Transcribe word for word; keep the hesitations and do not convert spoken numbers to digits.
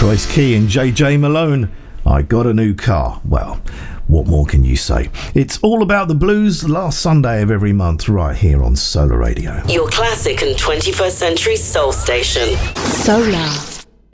Troyce Key and J J Malone. I got a new car. Well, what more can you say? It's all about the blues, the last Sunday of every month, right here on Solar Radio. Your classic and twenty-first century soul station. Solar.